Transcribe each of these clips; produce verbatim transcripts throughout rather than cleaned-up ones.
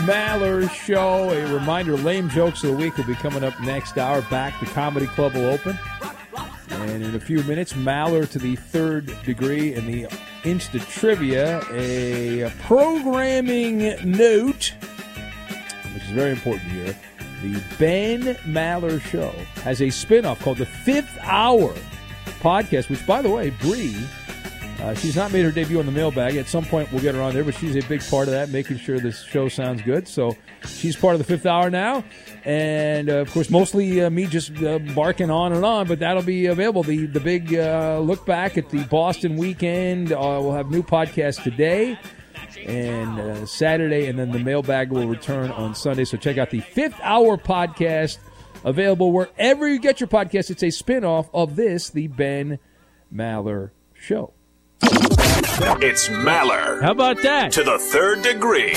Maller Show. A reminder, Lame Jokes of the Week will be coming up next hour. Back, the Comedy Club will open. And in a few minutes, Maller to the third degree and the Insta Trivia, a programming note, which is very important here. The Ben Maller Show has a spinoff called the Fifth Hour Podcast, which, by the way, Bree, uh, she's not made her debut on the mailbag. At some point, we'll get her on there, but she's a big part of that, making sure this show sounds good. So she's part of the Fifth Hour now. And, uh, of course, mostly uh, me just uh, barking on and on, but that'll be available. The the big uh, look back at the Boston weekend. Uh, we'll have new podcasts today and uh, Saturday, and then the mailbag will return on Sunday. So check out the Fifth Hour Podcast, available wherever you get your podcast. It's a spinoff of this, the Ben Maller Show. It's Maller. How about that? To the third degree.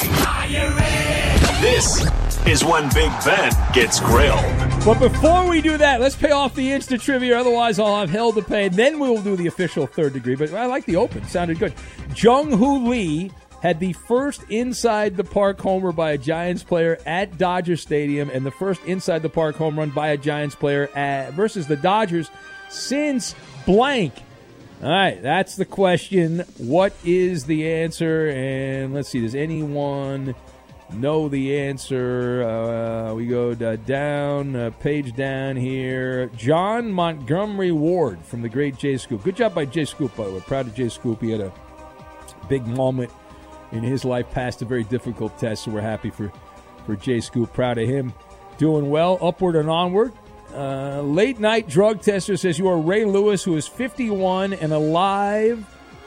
This is when Big Ben gets grilled. But before we do that, let's pay off the Insta Trivia. Otherwise, I'll have hell to pay. Then we will do the official third degree. But I like the open. Sounded good. Jung-Hoo Lee had the first inside-the-park homer by a Giants player at Dodger Stadium and the first inside-the-park home run by a Giants player at, versus the Dodgers since blank. All right, that's the question. What is the answer? And let's see, does anyone know the answer? Uh, we go down, uh, page down here. John Montgomery Ward from the great Jay Scoop. Good job by Jay Scoop, by the way. Proud of Jay Scoop. He had a big moment in his life, passed a very difficult test, so we're happy for, for Jay Scoop. Proud of him. Doing well, upward and onward. Uh, late night drug tester says you are Ray Lewis, who is fifty-one and alive.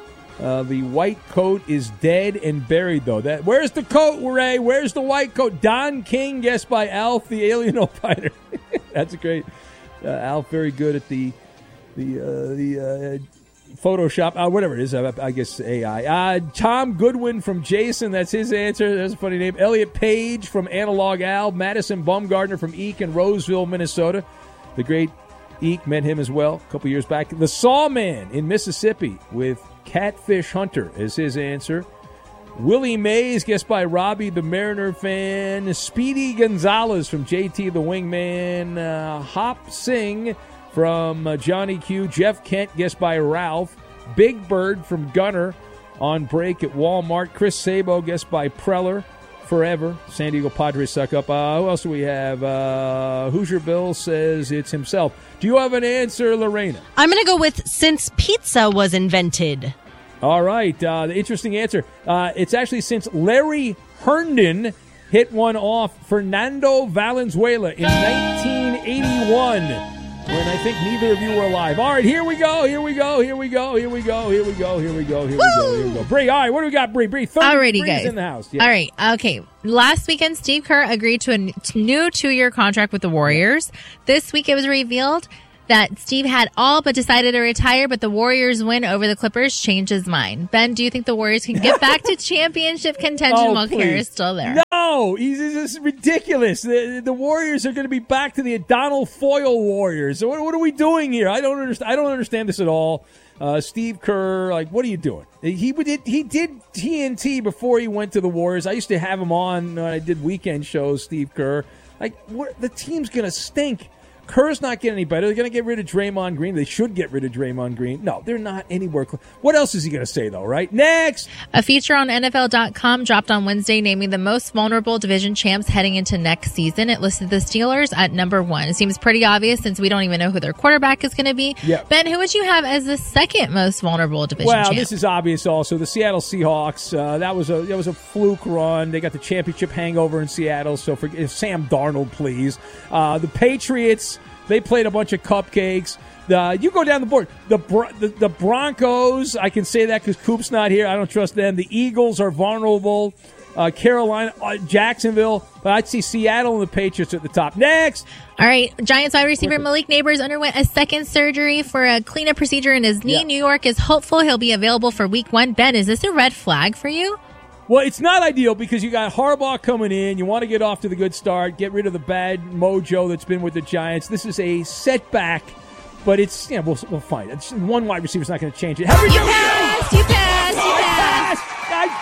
Uh, the white coat is dead and buried, though. That where's the coat, Ray? Where's the white coat? Don King, guessed by Alf, the alien opiner. That's great. Uh, Alf, very good at the the uh, the uh, Photoshop, uh, whatever it is. I, I guess A I. Uh, Tom Goodwin from Jason. That's his answer. That's a funny name. Elliot Page from Analog Al. Madison Bumgardner from Eek in Roseville, Minnesota. The great Eek, met him as well a couple years back. The Sawman in Mississippi with Catfish Hunter is his answer. Willie Mays, guessed by Robbie, the Mariner fan. Speedy Gonzalez from J T, the Wingman. Uh, Hop Singh from uh, Johnny Q. Jeff Kent, guessed by Ralph. Big Bird from Gunner on break at Walmart. Chris Sabo, guessed by Preller. Forever. San Diego Padres suck up. Uh, who else do we have? Uh, Hoosier Bill says it's himself. Do you have an answer, Lorena? I'm going to go with since pizza was invented. All right. Uh, the interesting answer. Uh, it's actually since Larry Herndon hit one off Fernando Valenzuela in nineteen eighty-one. When I think neither of you were alive. All right, here we go, here we go, here we go, here we go, here we go, here we go, here we go, here we go. Bree, all right, what do we got, Bree? Bree, Alrighty, Bree's guys. in the house. Yeah. All right, okay. Last weekend, Steve Kerr agreed to a n- new two-year contract with the Warriors. This week, it was revealed that Steve had all but decided to retire, but the Warriors' win over the Clippers changed his mind. Ben, do you think the Warriors can get back to championship contention Oh, while Kerr is still there? No, he's, this is ridiculous. The, the Warriors are going to be back to the Donald Foyle Warriors. So what, what are we doing here? I don't understand. I don't understand this at all. Uh, Steve Kerr, like, what are you doing? He did he did T N T before he went to the Warriors. I used to have him on when I did weekend shows. Steve Kerr, like, what, the team's going to stink. Kerr's not getting any better. They're going to get rid of Draymond Green. They should get rid of Draymond Green. No, they're not anywhere close. What else is he going to say, though, right? Next! A feature on N F L dot com dropped on Wednesday naming the most vulnerable division champs heading into next season. It listed the Steelers at number one. It seems pretty obvious since we don't even know who their quarterback is going to be. Yep. Ben, who would you have as the second most vulnerable division well, champ? Well, this is obvious also. The Seattle Seahawks, uh, that was a that was a fluke run. They got the championship hangover in Seattle, so for Sam Darnold, please. Uh, the Patriots... They played a bunch of cupcakes. The, you go down the board. The, the the Broncos, I can say that because Coop's not here. I don't trust them. The Eagles are vulnerable. Uh, Carolina, uh, Jacksonville. But I'd see Seattle and the Patriots at the top. Next. All right. Giants wide receiver Malik Neighbors underwent a second surgery for a cleanup procedure in his knee. Yeah. New York is hopeful he'll be available for week one. Ben, is this a red flag for you? Well, it's not ideal because you got Harbaugh coming in. You want to get off to the good start, get rid of the bad mojo that's been with the Giants. This is a setback, but it's, yeah, we'll, we'll find it. It's, one wide receiver's not going to change it. How you passed, you passed, you passed. I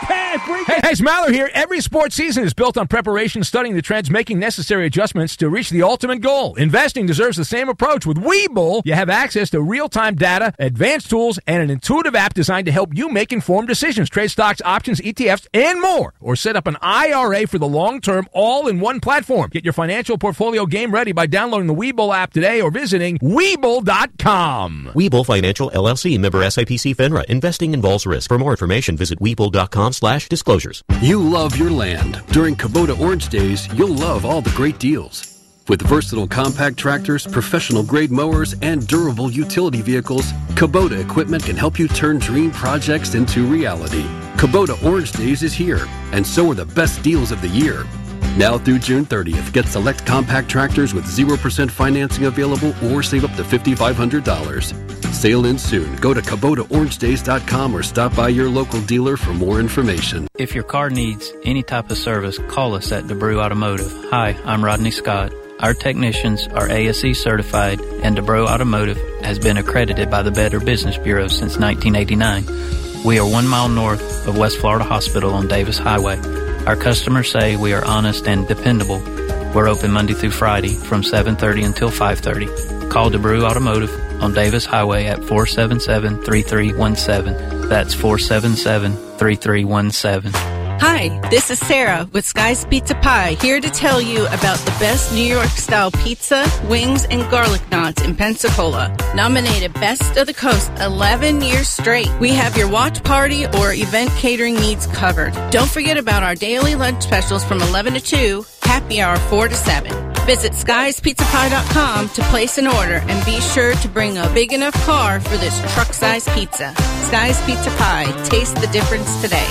pass. Break Hey, hey, it's Maller here. Every sports season is built on preparation, studying the trends, making necessary adjustments to reach the ultimate goal. Investing deserves the same approach. With Webull, you have access to real-time data, advanced tools, and an intuitive app designed to help you make informed decisions. Trade stocks, options, E T Fs, and more. Or set up an I R A for the long term, all in one platform. Get your financial portfolio game ready by downloading the Webull app today or visiting Webull dot com. Webull Financial, L L C, member S I P C FINRA. Investing involves risk. For more information, visit Webull dot com slash disclosures. You love your land. During Kubota Orange Days, you'll love all the great deals. With versatile compact tractors, professional-grade mowers, and durable utility vehicles, Kubota equipment can help you turn dream projects into reality. Kubota Orange Days is here, and so are the best deals of the year. Now through June thirtieth, get select compact tractors with zero percent financing available or save up to five thousand five hundred dollars. Sale ends soon. Go to Kubota Orange Days dot com or stop by your local dealer for more information. If your car needs any type of service, call us at DeBrew Automotive. Hi, I'm Rodney Scott. Our technicians are A S E certified, and DeBrew Automotive has been accredited by the Better Business Bureau since nineteen eighty-nine. We are one mile north of West Florida Hospital on Davis Highway. Our customers say we are honest and dependable. We're open Monday through Friday from seven thirty until five thirty. Call DeBrew Automotive on Davis Highway at four seven seven, three three one seven. That's four seven seven, three three one seven. Hi, this is Sarah with Sky's Pizza Pie, here to tell you about the best New York-style pizza, wings, and garlic knots in Pensacola. Nominated Best of the Coast eleven years straight. We have your watch party or event catering needs covered. Don't forget about our daily lunch specials from eleven to two, happy hour four to seven. Visit skies pizza pie dot com to place an order and be sure to bring a big enough car for this truck-size pizza. Sky's Pizza Pie. Taste the difference today.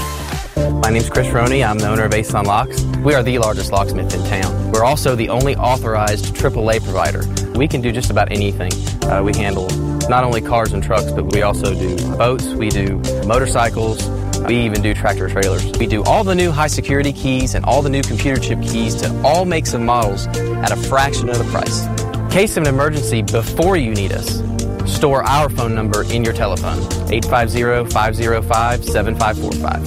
My name's Chris Roney. I'm the owner of Ace on Locks. We are the largest locksmith in town. We're also the only authorized triple A provider. We can do just about anything. Uh, we handle not only cars and trucks, but we also do boats, we do motorcycles, we even do tractor trailers. We do all the new high security keys and all the new computer chip keys to all makes and models at a fraction of the price. In case of an emergency before you need us, store our phone number in your telephone, eight five zero, five zero five, seven five four five.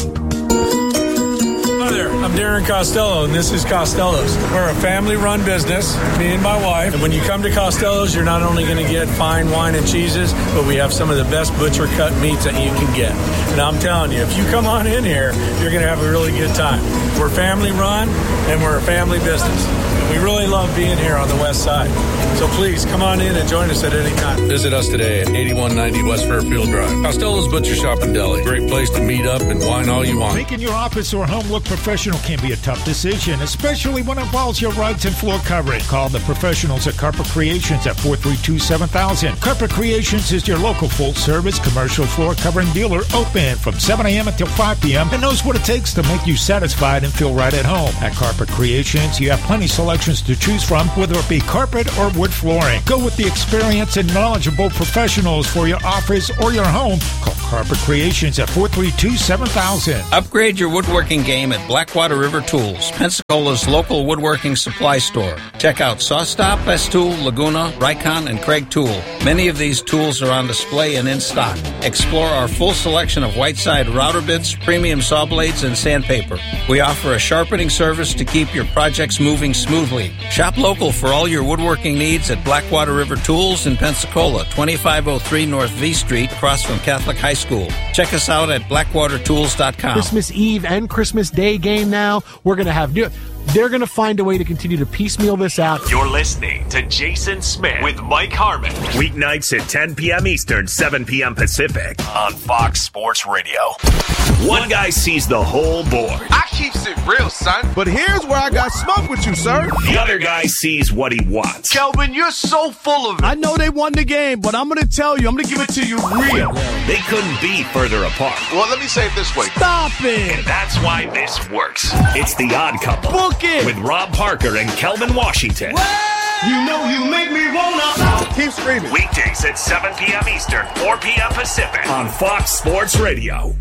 Hi there, I'm Darren Costello, and this is Costello's. We're a family-run business, me and my wife. And when you come to Costello's, you're not only going to get fine wine and cheeses, but we have some of the best butcher-cut meats that you can get. And I'm telling you, if you come on in here, you're going to have a really good time. We're family-run, and we're a family business. We really love being here on the west side. So please, come on in and join us at any time. Visit us today at eighty-one ninety West Fairfield Drive. Costello's Butcher Shop and Deli. Great place to meet up and wine all you want. Making your office or home look professional can be a tough decision, especially when it involves your rugs and floor covering. Call the professionals at Carpet Creations at four three two, seven thousand. Carpet Creations is your local full-service commercial floor covering dealer, open from seven a.m. until five p.m. and knows what it takes to make you satisfied and feel right at home. At Carpet Creations, you have plenty of selections to choose from, whether it be carpet or wood flooring. Go with the experienced and knowledgeable professionals for your office or your home. Call Carpet Creations at four three two, seven thousand. Upgrade your woodworking game at Blackwater River Tools, Pensacola's local woodworking supply store. Check out Sawstop, Festool, Laguna, Rycon, and Craig Tool. Many of these tools are on display and in stock. Explore our full selection of Whiteside router bits, premium saw blades, and sandpaper. We offer a sharpening service to keep your projects moving smoothly. Shop local for all your woodworking needs at Blackwater River Tools in Pensacola, twenty-five oh three North V Street, across from Catholic High School. Check us out at blackwater tools dot com. Christmas Eve and Christmas Day game now. We're going to have new... They're going to find a way to continue to piecemeal this out. You're listening to Jason Smith with Mike Harmon. Weeknights at ten p.m. Eastern, seven p.m. Pacific on Fox Sports Radio. One guy sees the whole board. I keeps it real, son. But here's where I got smoke with you, sir. The other guy sees what he wants. Kelvin, you're so full of it. I know they won the game, but I'm going to tell you, I'm going to give it to you real. They couldn't be further apart. Well, let me say it this way. Stop it. And that's why this works. It's The Odd Couple. Book it. With Rob Parker and Kelvin Washington. What? You know you make me wanna. Keep screaming. Weekdays at seven p.m. Eastern, four p.m. Pacific on Fox Sports Radio.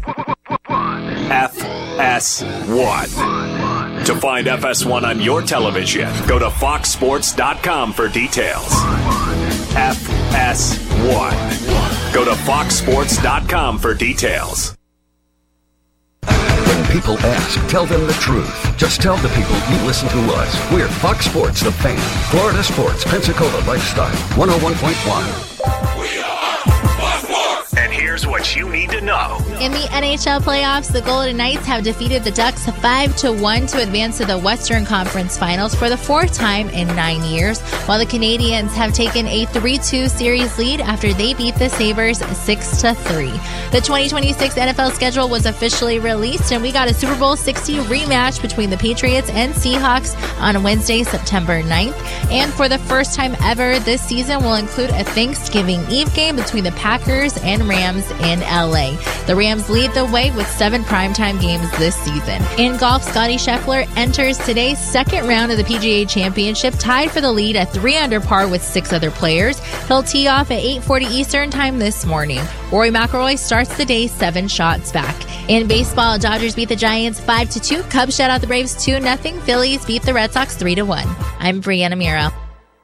F S one. To find F S one on your television, go to fox sports dot com for details. F S one. Go to fox sports dot com for details. people ask, tell them the truth. Just tell the people you listen to us. We're Fox Sports, The Fan. Florida Sports, Pensacola Lifestyle, one oh one point one. And here's what you need to know. In the N H L playoffs, the Golden Knights have defeated the Ducks five to one to advance to the Western Conference Finals for the fourth time in nine years, while the Canadiens have taken a three two series lead after they beat the Sabres six to three. The twenty twenty-six N F L schedule was officially released, and we got a Super Bowl sixty rematch between the Patriots and Seahawks on Wednesday, September ninth. And for the first time ever, this season will include a Thanksgiving Eve game between the Packers and Rams in L A. The Rams lead the way with seven primetime games this season. In golf, Scottie Scheffler enters today's second round of the P G A Championship, tied for the lead at three under par with six other players. He'll tee off at eight forty Eastern Time this morning. Rory McIlroy starts the day seven shots back. In baseball, Dodgers beat the Giants five to two. Cubs shut out the Braves two nothing. Phillies beat the Red Sox three to one. I'm Brianna Miro.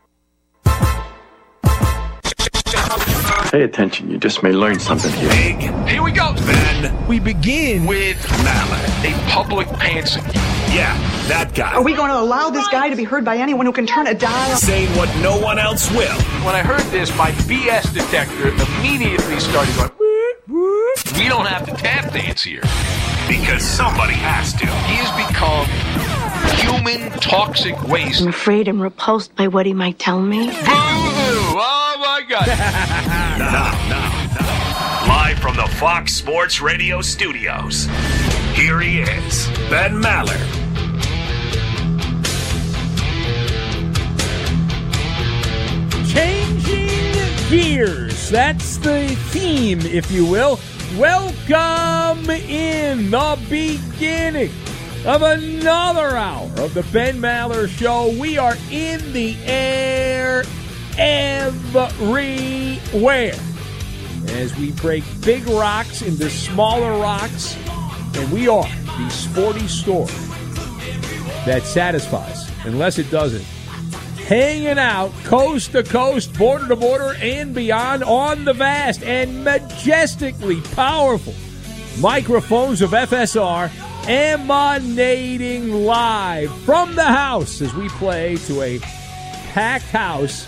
Pay attention, you just may learn something here. Big. Here we go, Ben. We begin with Mallet, a public pantser. Yeah, that guy. Are we going to allow this guy to be heard by anyone who can turn a dial? Saying what no one else will. When I heard this, my B S detector immediately started going, whoop, whoop. We don't have to tap dance here. Because somebody has to. He has become human toxic waste. I'm afraid I'm repulsed by what he might tell me. Boo-hoo! Oh, my God. Now, now, now. Live from the Fox Sports Radio studios, here he is, Ben Maller. Changing gears. That's the theme, if you will. Welcome in the beginning of another hour of the Ben Maller Show. We are in the air everywhere as we break big rocks into smaller rocks, and we are the sporty store that satisfies, unless it doesn't. Hanging out coast to coast, border to border, and beyond on the vast and majestically powerful microphones of F S R, emanating live from the house as we play to a packed house,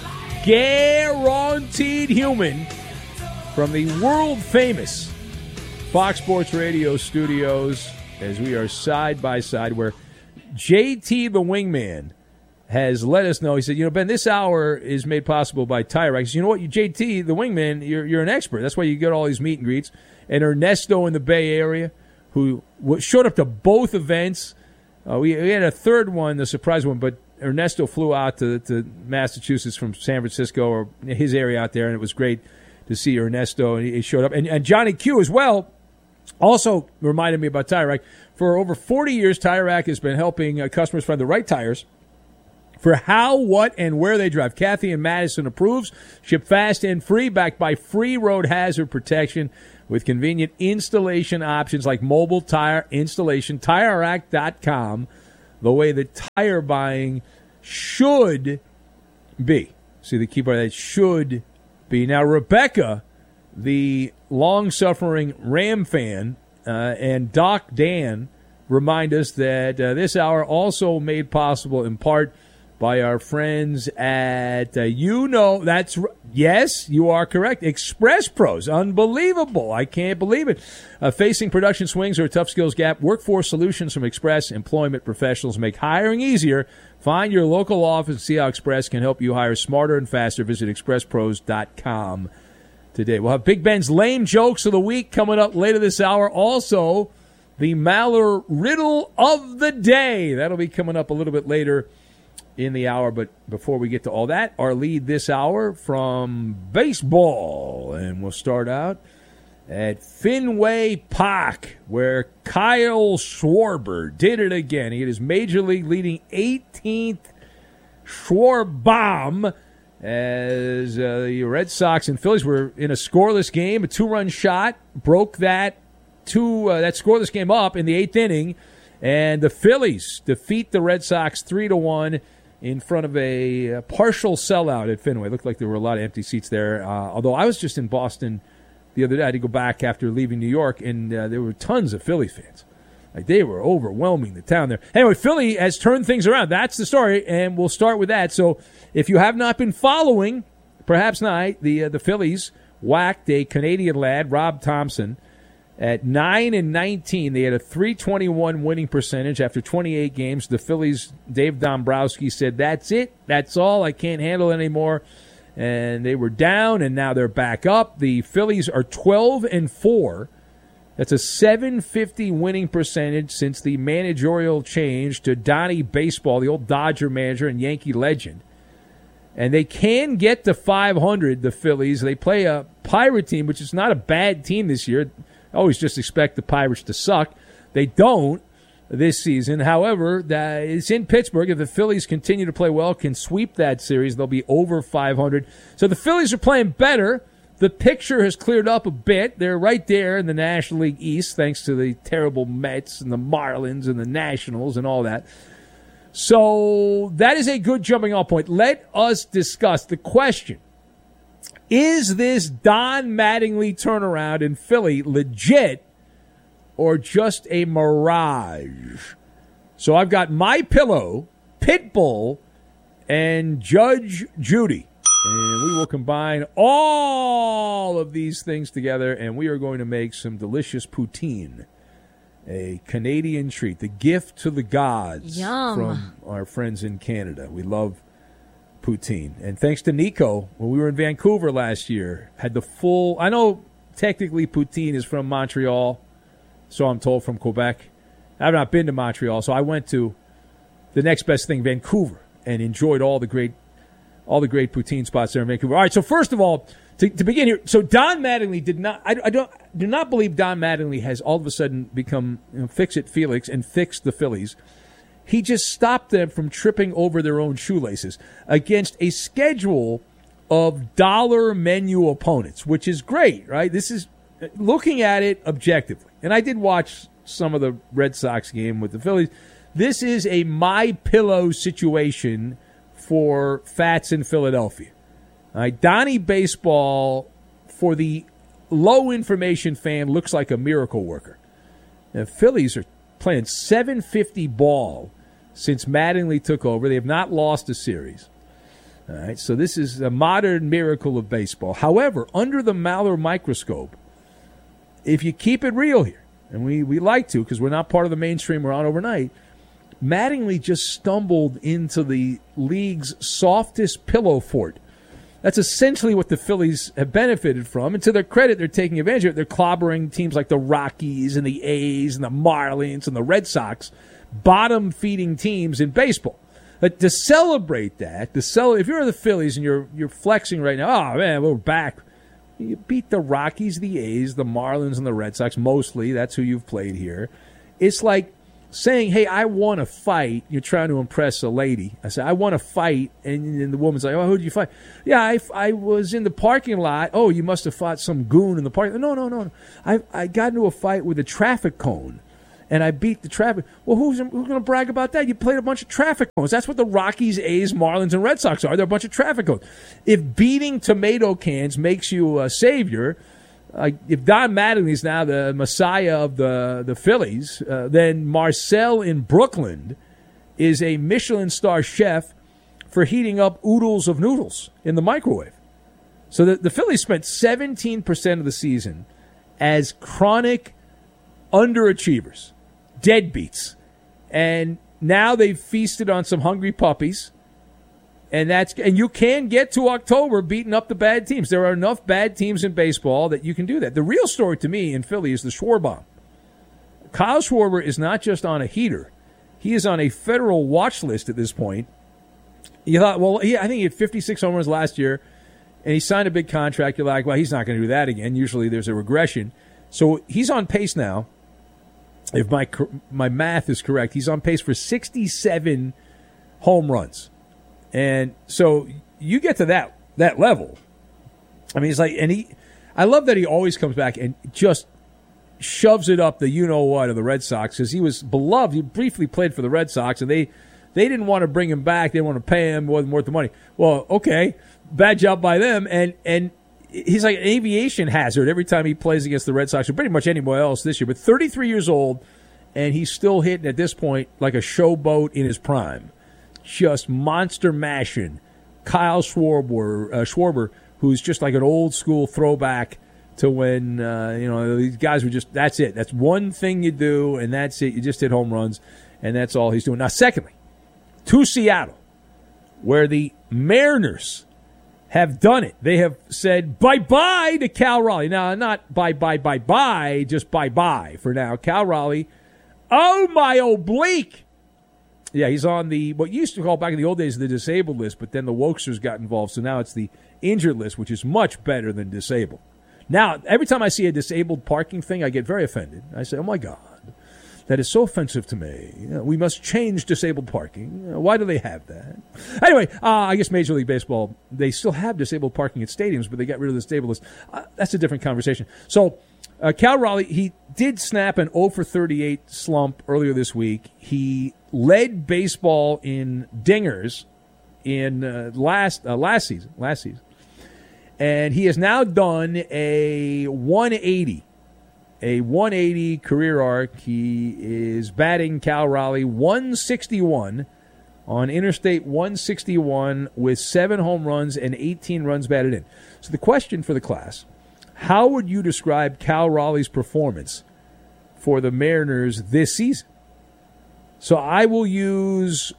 guaranteed human, from the world-famous Fox Sports Radio studios, as we are side by side, where J T the Wingman has let us know. He said, you know, Ben, this hour is made possible by Tire Rack. You know what, you J T, the Wingman, you're, you're an expert. That's why you get all these meet and greets. And Ernesto in the Bay Area, who showed up to both events. Uh, we, we had a third one, the surprise one, but Ernesto flew out to, to Massachusetts from San Francisco, or his area out there, and it was great to see Ernesto, and he, he showed up. And, and Johnny Q as well also reminded me about Tire Rack. For over forty years, Tire Rack has been helping uh, customers find the right tires for how, what, and where they drive. Kathy in Madison approves. Ship fast and free, backed by free road hazard protection with convenient installation options like mobile tire installation. Tire Rack dot com, the way that tire buying should be. See the key part, that should be. Now, Rebecca, the long-suffering Ram fan, uh, and Doc Dan remind us that uh, this hour also made possible in part by our friends at, uh, you know, that's, yes, you are correct, Express Pros. Unbelievable. I can't believe it. Uh, facing production swings or a tough skills gap, workforce solutions from Express Employment Professionals make hiring easier. Find your local office and see how Express can help you hire smarter and faster. Visit express pros dot com today. We'll have Big Ben's lame jokes of the week coming up later this hour. Also, the Maller Riddle of the Day. That'll be coming up a little bit later in the hour, but before we get to all that, our lead this hour from baseball, and we'll start out at Fenway Park, where Kyle Schwarber did it again. He had his major league leading eighteenth Schwarbomb as uh, the Red Sox and Phillies were in a scoreless game. A two-run shot broke that two uh, that scoreless game up in the eighth inning, and the Phillies defeat the Red Sox three to one. In front of a, a partial sellout at Fenway. It looked like there were a lot of empty seats there. Uh, although I was just in Boston the other day. I had to go back after leaving New York, and uh, there were tons of Philly fans. Like, they were overwhelming the town there. Anyway, Philly has turned things around. That's the story, and we'll start with that. So if you have not been following, perhaps not, the uh, the Phillies whacked a Canadian lad, Rob Thompson, at nine and nineteen. They had a three twenty-one winning percentage after twenty-eight games. The Phillies, Dave Dombrowski said, that's it. That's all. I can't handle it anymore. And they were down, and now they're back up. The Phillies are twelve and four. That's a seven fifty winning percentage since the managerial change to Donnie Baseball, the old Dodger manager and Yankee legend. And they can get to five hundred, the Phillies. They play a Pirate team, which is not a bad team this year. I always just expect the Pirates to suck. They don't this season. However, that it's in Pittsburgh. If the Phillies continue to play well, can sweep that series, they'll be over five hundred. So the Phillies are playing better. The picture has cleared up a bit. They're right there in the National League East, thanks to the terrible Mets and the Marlins and the Nationals and all that. So that is a good jumping off point. Let us discuss the question. Is this Don Mattingly turnaround in Philly legit or just a mirage? So I've got My Pillow, Pitbull, and Judge Judy. And we will combine all of these things together, and we are going to make some delicious poutine, a Canadian treat, the gift to the gods. Yum. From our friends in Canada. We love poutine. And thanks to Nico, when we were in Vancouver last year, had the full, I know technically poutine is from Montreal, so I'm told, from Quebec. I've not been to Montreal, so I went to the next best thing, Vancouver, and enjoyed all the great all the great poutine spots there in Vancouver. All right, so first of all, to, to begin here, so Don Mattingly did not, I, I don't do not believe Don Mattingly has all of a sudden become, you know, fix-it Felix and fixed the Phillies. He just stopped them from tripping over their own shoelaces against a schedule of dollar menu opponents, which is great, right? This is looking at it objectively. And I did watch some of the Red Sox game with the Phillies. This is a My Pillow situation for Fats in Philadelphia. All right, Donnie Baseball, for the low information fan, looks like a miracle worker. The Phillies are playing seven fifty ball since Mattingly took over. They have not lost a series. All right, so this is a modern miracle of baseball. However, under the Maller microscope, if you keep it real here, and we, we like to because we're not part of the mainstream, we're on overnight, Mattingly just stumbled into the league's softest pillow fort. That's essentially what the Phillies have benefited from. And to their credit, they're taking advantage of it. They're clobbering teams like the Rockies and the A's and the Marlins and the Red Sox, bottom-feeding teams in baseball. But to celebrate that, to cel- if you're the Phillies and you're you're flexing right now, oh, man, we're back. You beat the Rockies, the A's, the Marlins, and the Red Sox, mostly. That's who you've played here. It's like saying, hey, I want to fight. You're trying to impress a lady. I say, I want to fight. And, and the woman's like, oh, who did you fight? Yeah, I, I was in the parking lot. Oh, you must have fought some goon in the parking lot. No, no, no. I, I got into a fight with a traffic cone, and I beat the traffic. Well, who's, who's going to brag about that? You played a bunch of traffic cones. That's what the Rockies, A's, Marlins, and Red Sox are. They're a bunch of traffic cones. If beating tomato cans makes you a savior, Uh, if Don Mattingly is now the messiah of the, the Phillies, uh, then Marcel in Brooklyn is a Michelin star chef for heating up oodles of noodles in the microwave. So the, the Phillies spent seventeen percent of the season as chronic underachievers, deadbeats. And now they've feasted on some hungry puppies. And that's and you can get to October beating up the bad teams. There are enough bad teams in baseball that you can do that. The real story to me in Philly is the Schwarber. Kyle Schwarber is not just on a heater. He is on a federal watch list at this point. You thought, well, he, I think he had fifty-six home runs last year, and he signed a big contract. You're like, well, he's not going to do that again. Usually there's a regression. So he's on pace now. If my my math is correct, he's on pace for sixty-seven home runs. And so you get to that that level. I mean, it's like, and he, I love that he always comes back and just shoves it up the you know what of the Red Sox because he was beloved. He briefly played for the Red Sox, and they they didn't want to bring him back. They didn't want to pay him, wasn't worth the money. Well, okay, bad job by them. And and he's like an aviation hazard every time he plays against the Red Sox or pretty much anywhere else this year. But thirty-three years old, and he's still hitting at this point like a showboat in his prime. Just monster mashing Kyle Schwarber, uh, Schwarber, who's just like an old school throwback to when, uh, you know, these guys were just, that's it. That's one thing you do, and that's it. You just hit home runs, and that's all he's doing. Now, secondly, to Seattle, where the Mariners have done it. They have said bye-bye to Cal Raleigh. Now, not bye-bye, bye-bye, just bye-bye for now. Cal Raleigh, oh, my oblique. Yeah, he's on the, what you used to call back in the old days, the disabled list, but then the Wokesters got involved, so now it's the injured list, which is much better than disabled. Now, every time I see a disabled parking thing, I get very offended. I say, oh, my God. That is so offensive to me. You know, we must change disabled parking. You know, why do they have that? Anyway, uh, I guess Major League Baseball, they still have disabled parking at stadiums, but they got rid of the disabled list. Uh, that's a different conversation. So uh, Cal Raleigh, he did snap an oh for thirty-eight slump earlier this week. He led baseball in dingers in uh, last uh, last season, last season. And he has now done a one eighty. A one eighty career arc. He is batting Cal Raleigh one sixty-one on Interstate one sixty-one with seven home runs and eighteen runs batted in. So the question for the class, how would you describe Cal Raleigh's performance for the Mariners this season? So I will use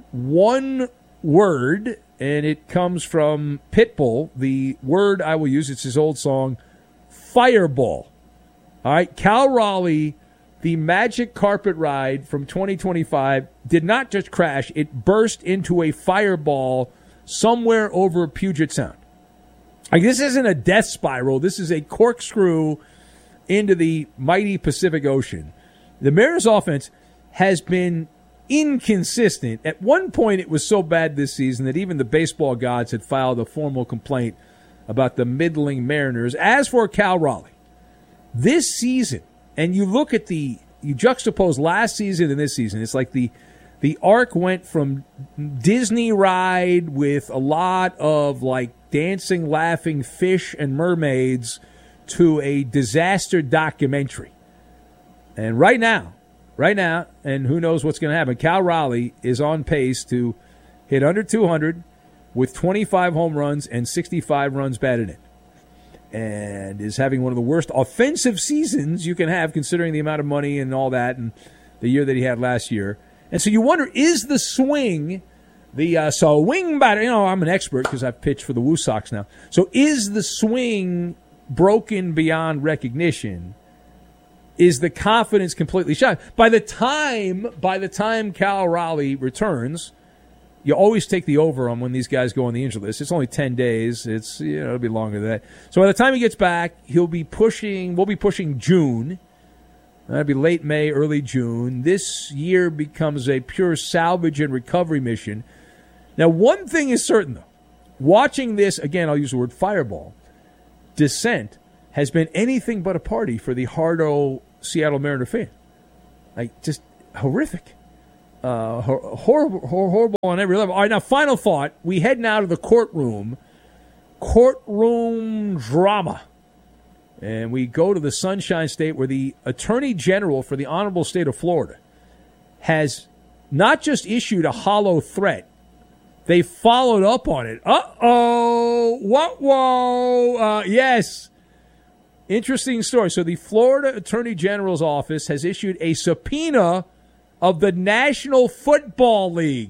one word, and it comes from Pitbull. The word I will use, it's his old song, Fireball. All right, Cal Raleigh, the magic carpet ride from twenty twenty-five did not just crash, it burst into a fireball somewhere over Puget Sound. Like, this isn't a death spiral. This is a corkscrew into the mighty Pacific Ocean. The Mariners' offense has been inconsistent. At one point, it was so bad this season that even the baseball gods had filed a formal complaint about the middling Mariners. As for Cal Raleigh, this season, and you look at the, you juxtapose last season and this season, it's like the the arc went from Disney ride with a lot of like dancing, laughing fish and mermaids to a disaster documentary. And right now, right now, and who knows what's going to happen, Cal Raleigh is on pace to hit under two hundred with twenty-five home runs and sixty-five runs batted in. And is having one of the worst offensive seasons you can have considering the amount of money and all that and the year that he had last year. And so you wonder, is the swing, the uh, so wing batter, you know, I'm an expert because I've pitched for the Woo Sox now. So is the swing broken beyond recognition? Is the confidence completely shot? By the time, by the time Cal Raleigh returns, you always take the over on when these guys go on the injury list. It's only ten days. It's, you know, it'll be longer than that. So by the time he gets back, he'll be pushing, we'll be pushing June. That'll be late May, early June. This year becomes a pure salvage and recovery mission. Now, one thing is certain, though. Watching this, again, I'll use the word fireball, descent has been anything but a party for the hard-o Seattle Mariner fan. Like, just horrific. Uh, horrible, horrible on every level. All right, now, final thought. We head now to the courtroom. Courtroom drama. And we go to the Sunshine State where the Attorney General for the Honorable State of Florida has not just issued a hollow threat, they followed up on it. Uh-oh. What? Whoa. Uh, yes. Interesting story. So the Florida Attorney General's office has issued a subpoena of the National Football League.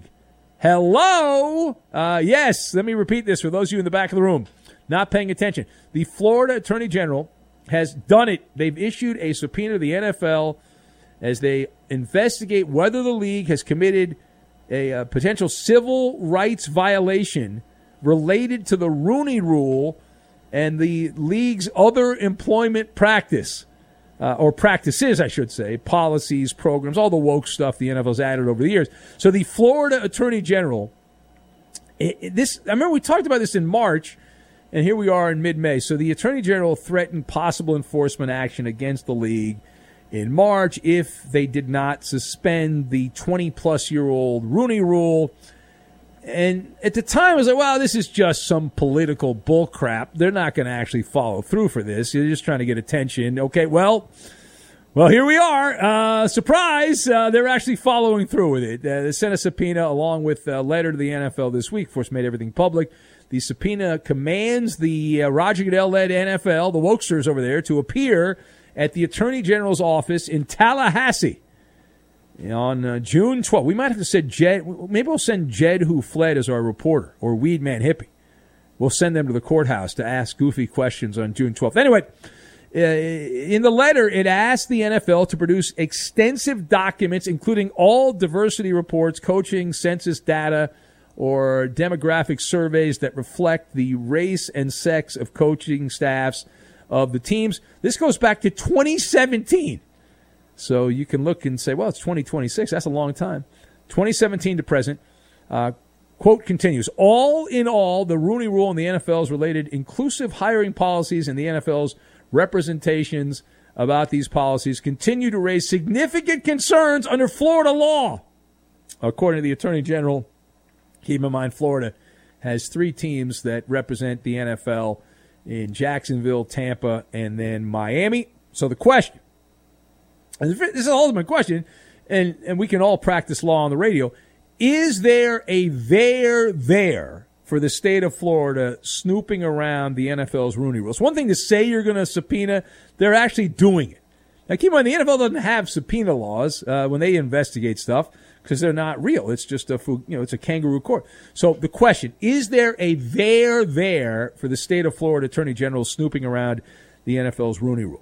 Hello? Uh, yes, let me repeat this for those of you in the back of the room not paying attention. The Florida Attorney General has done it. They've issued a subpoena to the N F L as they investigate whether the league has committed a, a potential civil rights violation related to the Rooney Rule and the league's other employment practice. Uh, or practices, I should say, policies, programs, all the woke stuff the N F L's added over the years. So the Florida Attorney General, it, it, this I remember we talked about this in March, and here we are in mid-May. So the Attorney General threatened possible enforcement action against the league in March if they did not suspend the twenty-plus-year-old Rooney Rule. And at the time, I was like, well, this is just some political bullcrap. They're not going to actually follow through for this. You're just trying to get attention. Okay, well, Well, here we are. Uh, surprise! Uh, they're actually following through with it. Uh, they sent a subpoena along with a letter to the N F L this week. Of course, made everything public. The subpoena commands the uh, Roger Goodell-led N F L, the Wokesters over there, to appear at the Attorney General's office in Tallahassee on uh, June twelfth. We might have to send Jed. Maybe we'll send Jed, who fled, as our reporter, or Weed Man Hippie. We'll send them to the courthouse to ask goofy questions on June twelfth. Anyway, uh, in the letter, it asked the N F L to produce extensive documents, including all diversity reports, coaching, census data, or demographic surveys that reflect the race and sex of coaching staffs of the teams. This goes back to twenty seventeen. So you can look and say, well, it's twenty twenty-six. That's a long time. twenty seventeen to present. Uh, quote continues, all in all, the Rooney Rule and the N F L's related inclusive hiring policies and the N F L's representations about these policies continue to raise significant concerns under Florida law. According to the Attorney General, keep in mind, Florida has three teams that represent the N F L in Jacksonville, Tampa, and then Miami. So the question, and this is the ultimate question, and, and we can all practice law on the radio, is there a there there for the state of Florida snooping around the N F L's Rooney Rule? It's one thing to say you're going to subpoena. They're actually doing it. Now, keep in mind, the N F L doesn't have subpoena laws uh, when they investigate stuff because they're not real. It's just a, you know, it's a kangaroo court. So the question, is there a there there for the state of Florida Attorney General snooping around the N F L's Rooney Rule?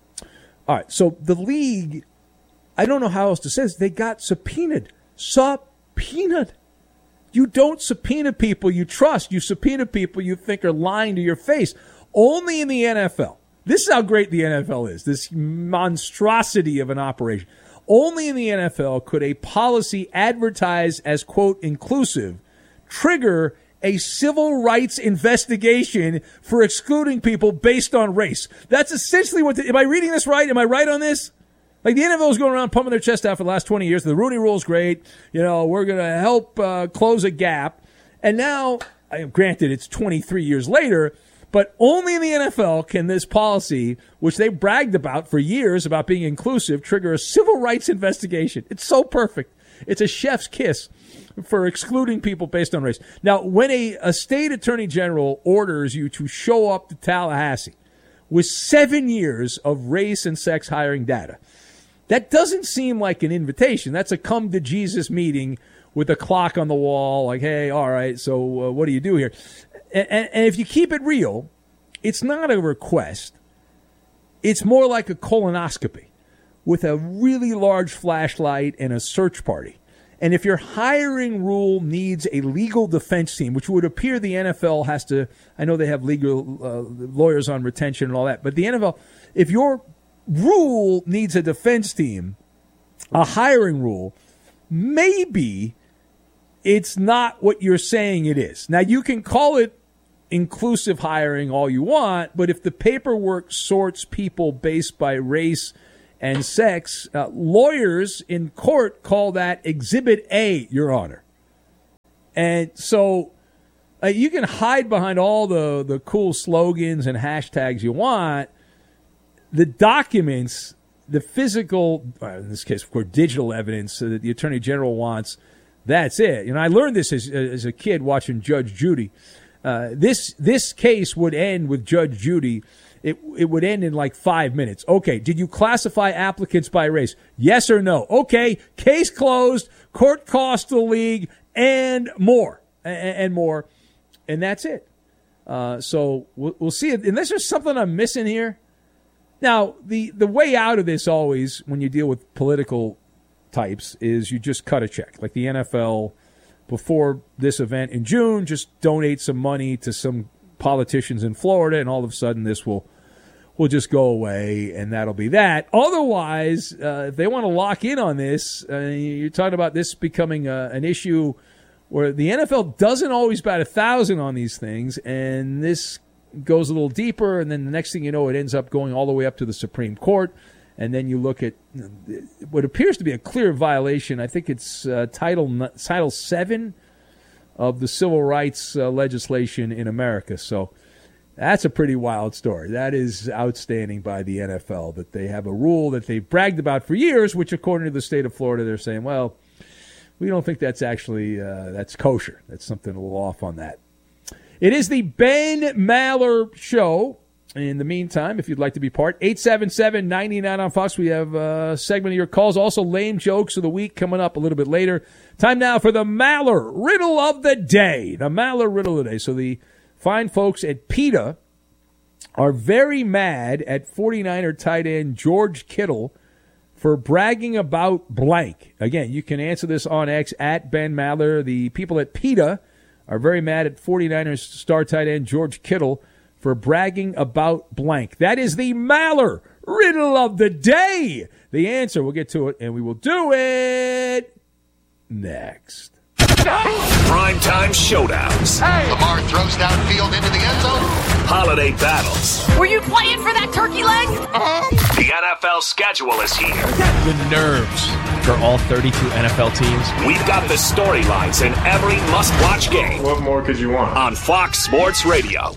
All right, so the league, I don't know how else to say this, they got subpoenaed. Subpoenaed. You don't subpoena people you trust. You subpoena people you think are lying to your face. Only in the N F L. This is how great the N F L is, this monstrosity of an operation. Only in the N F L could a policy advertised as, quote, inclusive, trigger a civil rights investigation for excluding people based on race. That's essentially what, the, am I reading this right? Am I right on this? Like, the N F L is going around pumping their chest out for the last twenty years. The Rooney Rule is great. You know, we're going to help uh, close a gap. And now, granted, it's twenty-three years later, but only in the N F L can this policy, which they bragged about for years about being inclusive, trigger a civil rights investigation. It's so perfect. It's a chef's kiss for excluding people based on race. Now, when a, a state attorney general orders you to show up to Tallahassee with seven years of race and sex hiring data, that doesn't seem like an invitation. That's a come to Jesus meeting with a clock on the wall, like, hey, all right, so uh, what do you do here? And, and, and if you keep it real, it's not a request. It's more like a colonoscopy with a really large flashlight and a search party. And if your hiring rule needs a legal defense team, which would appear the N F L has to, I know they have legal uh, lawyers on retention and all that, but the N F L, if your rule needs a defense team, a hiring rule, maybe it's not what you're saying it is. Now, you can call it inclusive hiring all you want, but if the paperwork sorts people based by race and sex, uh, lawyers in court call that Exhibit A, Your Honor. And so uh, you can hide behind all the, the cool slogans and hashtags you want. The documents, the physical, in this case, of course, digital evidence that the Attorney General wants, that's it. You know, I learned this as, as a kid watching Judge Judy. Uh, this this case would end with Judge Judy. It it would end in like five minutes. Okay, did you classify applicants by race? Yes or no? Okay, case closed, court cost to the league, and more, and, and more. And that's it. Uh, so we'll, we'll see. Unless there's something I'm missing here. Now, the, the way out of this always, when you deal with political types, is you just cut a check. Like the N F L, before this event in June, just donate some money to some politicians in Florida, and all of a sudden this will will just go away, and that'll be that. Otherwise, uh, if they want to lock in on this, uh, you're talking about this becoming a, an issue where the N F L doesn't always bat a thousand on these things, and this goes a little deeper, and then the next thing you know, it ends up going all the way up to the Supreme Court, and then you look at what appears to be a clear violation. I think it's uh, Title Title seven of the civil rights uh, legislation in America. So That's a pretty wild story. That is outstanding by the N F L, that they have a rule that they've bragged about for years, which according to the state of Florida, they're saying, well, we don't think that's actually uh, that's kosher. That's something a little off on that. It is the Ben Maller Show. In the meantime, if you'd like to be part, eight seven seven, nine nine on Fox. We have a segment of your calls. Also, lame jokes of the week coming up a little bit later. Time now for the Maller Riddle of the Day. The Maller Riddle of the Day. So the fine folks at PETA are very mad at forty-niner tight end George Kittle for bragging about blank. Again, you can answer this on X at Ben Maller. The people at PETA are very mad at forty-niners star tight end George Kittle for bragging about blank. That is the Maller Riddle of the Day. The answer, we'll get to it, and we will do it next. Primetime showdowns. Hey. Lamar throws downfield into the end zone. Holiday battles. Were you playing for that turkey leg? Uh-huh. The N F L schedule is here. The nerves for all thirty-two N F L teams. We've got the storylines in every must-watch game. What more could you want? On Fox Sports Radio.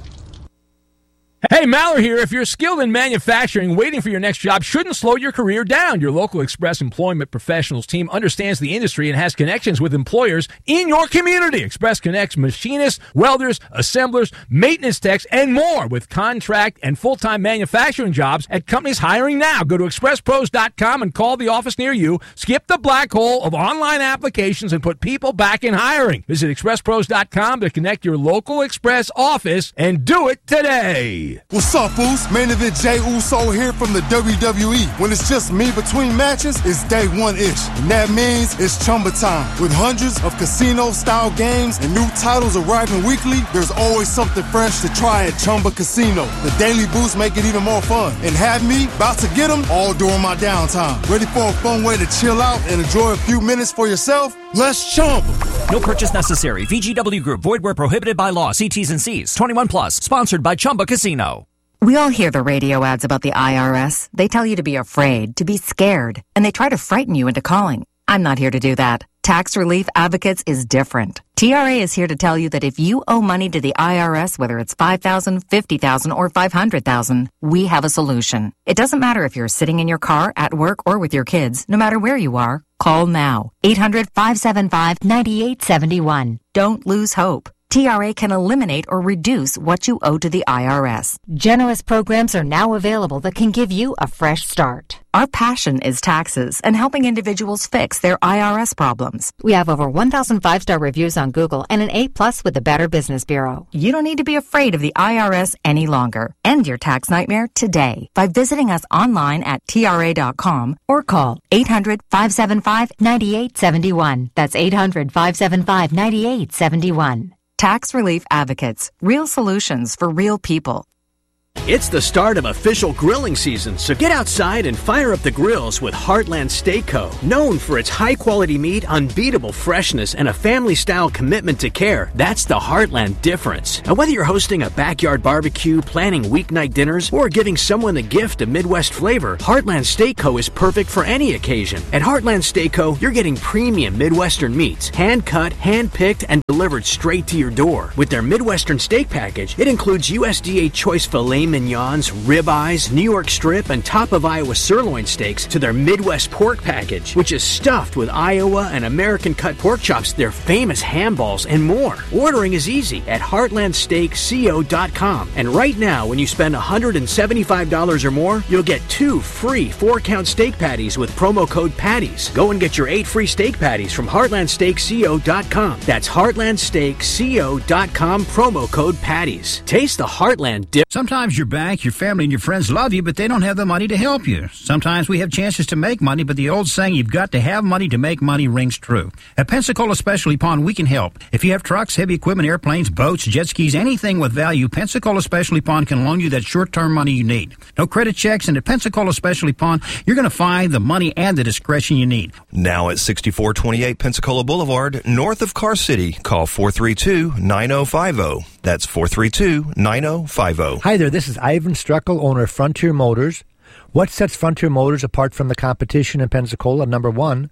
Hey, Maller here. If you're skilled in manufacturing, waiting for your next job shouldn't slow your career down. Your local Express Employment Professionals team understands the industry and has connections with employers in your community. Express connects machinists, welders, assemblers, maintenance techs, and more with contract and full-time manufacturing jobs at companies hiring now. Go to express pros dot com and call the office near you. Skip the black hole of online applications and put people back in hiring. Visit express pros dot com to connect your local Express office and do it today. What's up, Foos? Main event Jey Uso here from the W W E. When it's just me between matches, it's day one-ish. And that means it's Chumba time. With hundreds of casino-style games and new titles arriving weekly, there's always something fresh to try at Chumba Casino. The daily boosts make it even more fun. And have me about to get them all during my downtime. Ready for a fun way to chill out and enjoy a few minutes for yourself? Let's Chumba. No purchase necessary. V G W Group. Void where prohibited by law. See T's and C's. twenty-one plus. Sponsored by Chumba Casino. We all hear the radio ads about the I R S. They tell you to be afraid, to be scared, and they try to frighten you into calling. I'm not here to do that. Tax Relief Advocates is different. T R A is here to tell you that if you owe money to the I R S, whether it's five thousand dollars, fifty thousand dollars, or five hundred thousand dollars, we have a solution. It doesn't matter if you're sitting in your car, at work, or with your kids. No matter where you are, call now. eight hundred, five seven five, nine eight seven one. Don't lose hope. T R A can eliminate or reduce what you owe to the I R S. Generous programs are now available that can give you a fresh start. Our passion is taxes and helping individuals fix their I R S problems. We have over one thousand five-star reviews on Google and an A plus with the Better Business Bureau. You don't need to be afraid of the I R S any longer. End your tax nightmare today by visiting us online at T R A dot com or call eight hundred, five seven five, nine eight seven one. That's eight hundred, five seven five, nine eight seven one. Tax Relief Advocates. Real solutions for real people. It's the start of official grilling season, so get outside and fire up the grills with Heartland Steak Co. Known for its high-quality meat, unbeatable freshness, and a family-style commitment to care, that's the Heartland difference. And whether you're hosting a backyard barbecue, planning weeknight dinners, or giving someone the gift of Midwest flavor, Heartland Steak Co. is perfect for any occasion. At Heartland Steak Co., you're getting premium Midwestern meats, hand-cut, hand-picked, and delivered straight to your door. With their Midwestern steak package, it includes U S D A choice filet mignons, ribeyes, New York strip, and top of Iowa sirloin steaks to their Midwest pork package, which is stuffed with Iowa and American cut pork chops, their famous ham balls, and more. Ordering is easy at heartland steak co dot com. And right now, when you spend one hundred seventy-five dollars or more, you'll get two free four-count steak patties with promo code PATTIES. Go and get your eight free steak patties from heartland steak co dot com. That's heartland steak co dot com, promo code PATTIES. Taste the Heartland dip. Sometimes your bank, your family, and your friends love you, but they don't have the money to help you. Sometimes we have chances to make money, but the old saying, you've got to have money to make money, rings true. At Pensacola Specialty Pond, we can help. If you have trucks, heavy equipment, airplanes, boats, jet skis, anything with value, Pensacola Specialty Pond can loan you that short-term money you need. No credit checks, and at Pensacola Specialty Pond, you're going to find the money and the discretion you need. Now at sixty-four twenty-eight Pensacola Boulevard, north of Car City, call four three two, nine zero five zero. That's four three two, nine zero five zero. Hi there, this is Ivan Struckel, owner of Frontier Motors. What sets Frontier Motors apart from the competition in Pensacola? Number one,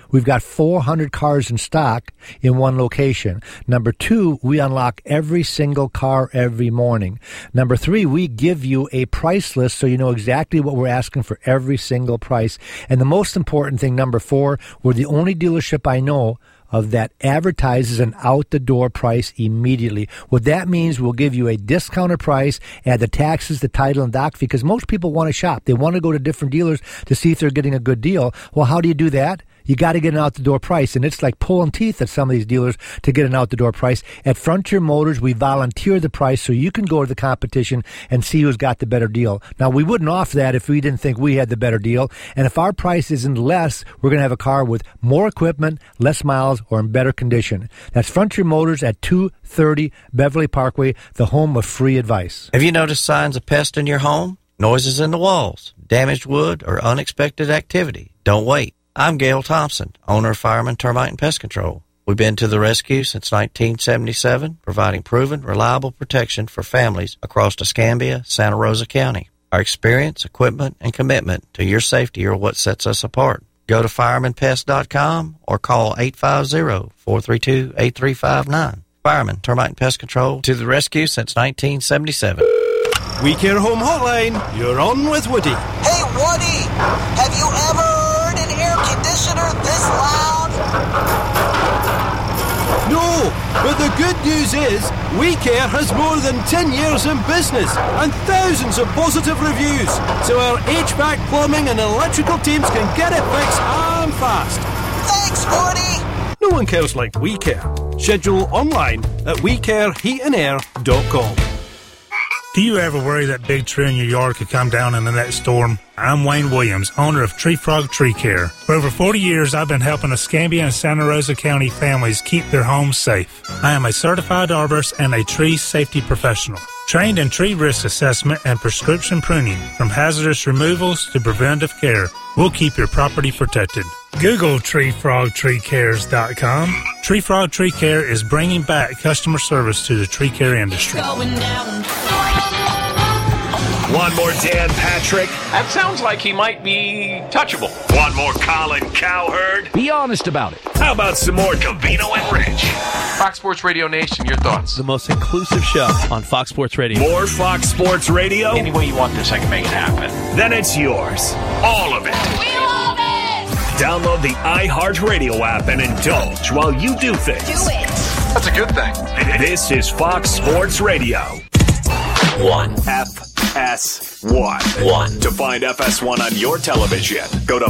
we've got four hundred cars in stock in one location. Number two, we unlock every single car every morning. Number three, we give you a price list so you know exactly what we're asking for every single price. And the most important thing, number four, we're the only dealership I know of that advertises an out-the-door price immediately. What that means, we'll give you a discounted price, add the taxes, the title, and doc fee, because most people want to shop. They want to go to different dealers to see if they're getting a good deal. Well, how do you do that? You got to get an out-the-door price, and it's like pulling teeth at some of these dealers to get an out-the-door price. At Frontier Motors, we volunteer the price so you can go to the competition and see who's got the better deal. Now, we wouldn't offer that if we didn't think we had the better deal, and if our price isn't less, we're going to have a car with more equipment, less miles, or in better condition. That's Frontier Motors at two thirty Beverly Parkway, the home of free advice. Have you noticed signs of pest in your home? Noises in the walls, damaged wood, or unexpected activity? Don't wait. I'm Gail Thompson, owner of Fireman Termite and Pest Control. We've been to the rescue since nineteen seventy-seven, providing proven, reliable protection for families across Escambia, Santa Rosa County. Our experience, equipment, and commitment to your safety are what sets us apart. Go to fireman pest dot com or call eight five zero, four three two, eight three five nine. Fireman Termite and Pest Control, to the rescue since nineteen seventy-seven. We Care Home Hotline, you're on with Woody. Hey, Woody, have you ever heard an air conditioner this loud? No, but the good news is We Care has more than ten years in business and thousands of positive reviews, so our H V A C plumbing and electrical teams can get it fixed and fast. Thanks, Woody. No one cares like We Care. Schedule online at we care heat and air dot com. Do you ever worry that big tree in your yard could come down in the next storm? I'm Wayne Williams, owner of Tree Frog Tree Care. For over forty years, I've been helping Escambia and Santa Rosa County families keep their homes safe. I am a certified arborist and a tree safety professional, trained in tree risk assessment and prescription pruning, from hazardous removals to preventive care. We'll keep your property protected. Google tree frog tree cares dot com. Tree Frog Tree Care is bringing back customer service to the tree care industry. One more Dan Patrick. That sounds like he might be touchable. One more Colin Cowherd. Be honest about it. How about some more Covino and Rich? Fox Sports Radio Nation, your thoughts? The most inclusive show on Fox Sports Radio. More Fox Sports Radio? Any way you want this, I can make it happen. Then it's yours. All of it. We love it! Download the iHeartRadio app and indulge while you do things. Do it! That's a good thing. This is Fox Sports Radio. One. F S one. One. To find F S one on your television, go to